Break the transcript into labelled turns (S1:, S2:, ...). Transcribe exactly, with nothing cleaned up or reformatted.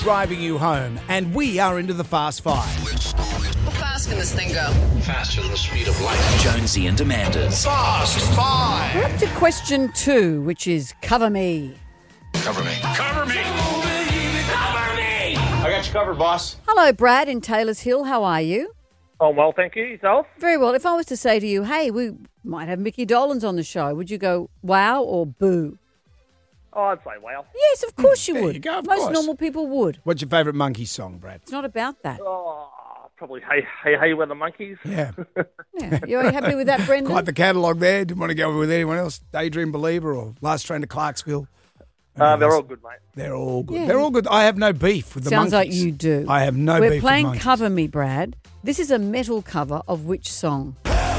S1: driving you home, and we are into the Fast Five.
S2: How fast can this thing go?
S3: Faster than the speed of light.
S4: Jonesy and Amanda's
S3: Fast Five.
S5: We're up to question two, which is cover me.
S3: Cover me. Cover me. Cover me. I got you covered, boss.
S5: Hello, Brad in Taylor's Hill. How are you?
S6: Oh, well, thank you. Yourself?
S5: Very well. If I was to say to you, hey, we might have Mickey Dolenz on the show, would you go wow or boo?
S6: Oh, I'd say wow.
S5: Yes, of course you
S1: There
S5: would.
S1: you go, of
S5: Most
S1: course.
S5: normal people would.
S1: What's your favourite monkey song, Brad?
S5: It's not about that.
S6: Oh, probably Hey, Hey, Hey, We're the Monkeys.
S1: Yeah.
S5: Yeah. You're happy with that, Brendan?
S1: Quite the catalogue there. Didn't want to go with anyone else. Daydream Believer or Last Train to Clarksville.
S6: Uh, they're all good, mate.
S1: They're all good.
S5: Yeah.
S1: They're all good. I have no beef with the
S5: Sounds like
S1: monkeys.
S5: you do.
S1: I have no
S5: We're
S1: beef
S5: playing
S1: with monkeys.
S5: Cover Me, Brad. This is a metal cover of which song?